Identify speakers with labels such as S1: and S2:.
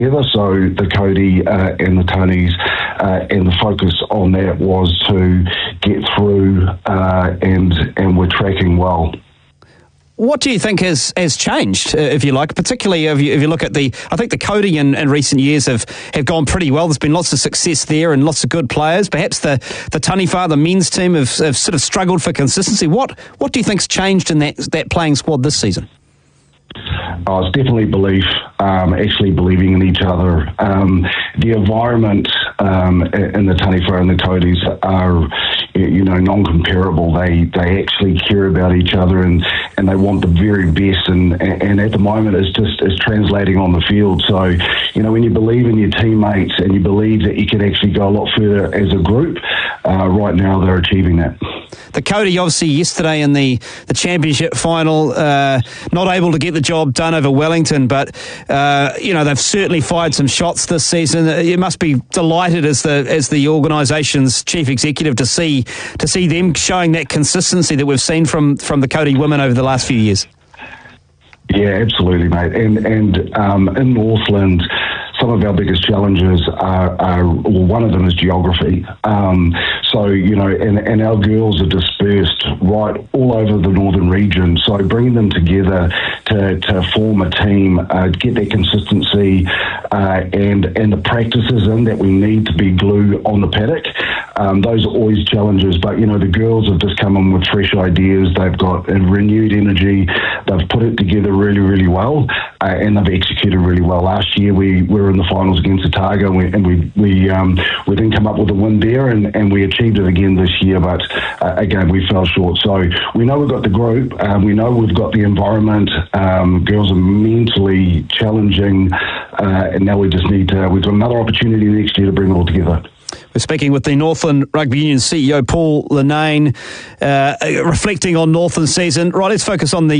S1: together. So the Cody and the Tonys, and the focus on that was to get through, and we're tracking well.
S2: What do you think has changed, if you like, particularly if you look at I think the Cody in recent years have gone pretty well. There's been lots of success there and lots of good players. Perhaps the Taniwha, the men's team, have sort of struggled for consistency. What do you think's changed in that playing squad this season?
S1: It's definitely belief, actually believing in each other. The environment in the Taniwha and the Codys are, non-comparable. They actually care about each other and they want the very best. And at the moment, it's translating on the field. So, when you believe in your teammates and you believe that you can actually go a lot further as a group, right now they're achieving that.
S2: The Cody, obviously, yesterday in the championship final, not able to get the job done over Wellington, but they've certainly fired some shots this season. You must be delighted as the organisation's chief executive to see them showing that consistency that we've seen from the Cody women over the last few years.
S1: Yeah, absolutely, mate. And in Northland, some of our biggest challenges are one of them is geography. And our girls are dispersed right all over the northern region. So bringing them together to form a team, get that consistency, and the practices in that we need to be glue on the paddock. Those are always challenges, but the girls have just come in with fresh ideas. They've got a renewed energy. They've put it together really, really well, and they've executed really well. Last year we were in the finals against Otago, and we didn't come up with a win there, and we achieved it again this year. But again, we fell short. So we know we've got the group. We know we've got the environment. Girls are mentally challenging, and now we just need to. We've got another opportunity next year to bring it all together.
S2: We're speaking with the Northland Rugby Union CEO, Paul Linnane, reflecting on Northland's season. Right, let's focus on the